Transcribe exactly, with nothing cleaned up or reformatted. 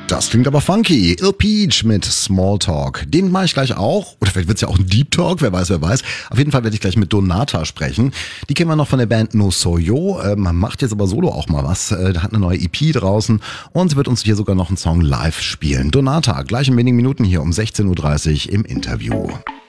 Das klingt aber funky. Il Peach mit Smalltalk. Den mache ich gleich auch. Oder vielleicht wird es ja auch ein Deep Talk, wer weiß, wer weiß. Auf jeden Fall werde ich gleich mit Donata sprechen. Die kennen wir noch von der Band No Soyo. Ähm, macht jetzt aber solo auch mal was. Äh, da hat eine neue E P draußen. Und sie wird uns hier sogar noch einen Song live spielen. Donata, gleich in wenigen Minuten hier um sechzehn Uhr dreißig im Interview.